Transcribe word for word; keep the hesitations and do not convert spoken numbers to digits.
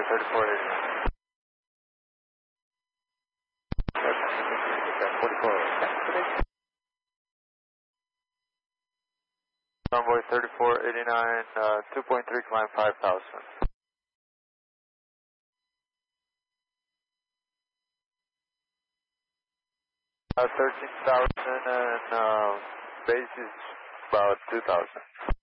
thirty-four eighty-nine. forty-four, okay. Runway thirty-four eighty-nine, uh, two point three, climb five thousand. Uh, thirteen thousand and uh, base is about two thousand.